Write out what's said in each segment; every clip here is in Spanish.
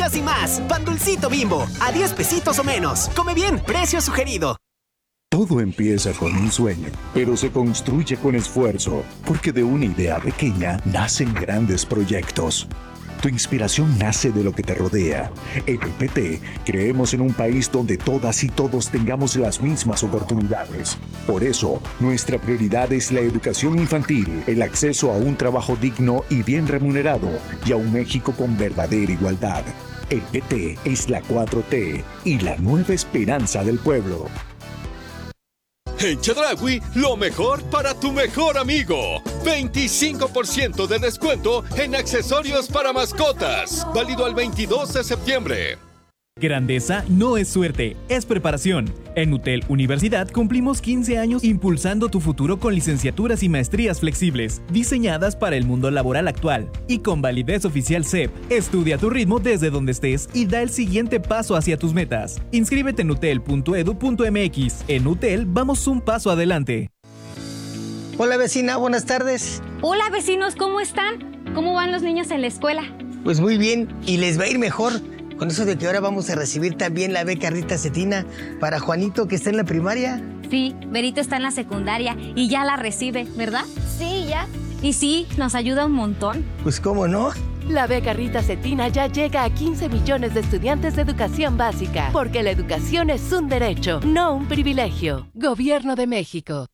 salchichas y más. Pan Dulcito Bimbo, a 10 pesitos o menos. Come bien, precio sugerido. Todo empieza con un sueño, pero se construye con esfuerzo, porque de una idea pequeña nacen grandes proyectos. Tu inspiración nace de lo que te rodea. En el PT creemos en un país donde todas y todos tengamos las mismas oportunidades. Por eso, nuestra prioridad es la educación infantil, el acceso a un trabajo digno y bien remunerado, y a un México con verdadera igualdad. El PT es la 4T y la nueva esperanza del pueblo. En Chedraui, lo mejor para tu mejor amigo. 25% de descuento en accesorios para mascotas. Válido al 22 de septiembre. Grandeza no es suerte, es preparación. En UTEL Universidad cumplimos 15 años impulsando tu futuro con licenciaturas y maestrías flexibles, diseñadas para el mundo laboral actual y con validez oficial CEP. Estudia a tu ritmo desde donde estés y da el siguiente paso hacia tus metas. Inscríbete en utel.edu.mx. En UTEL vamos un paso adelante. Hola vecina, buenas tardes. Hola vecinos, ¿cómo están? ¿Cómo van los niños en la escuela? Pues muy bien, y les va a ir mejor. Con eso de que ahora vamos a recibir también la beca Rita Cetina para Juanito, que está en la primaria. Sí, Berito está en la secundaria y ya la recibe, ¿verdad? Sí, ya. Y sí, nos ayuda un montón. Pues cómo no. La beca Rita Cetina ya llega a 15 millones de estudiantes de educación básica, porque la educación es un derecho, no un privilegio. Gobierno de México.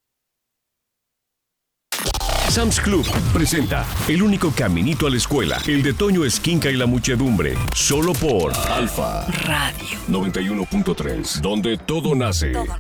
Sam's Club presenta El único caminito a la escuela, el de Toño Esquinca y la muchedumbre, solo por Alfa Radio 91.3, donde todo nace.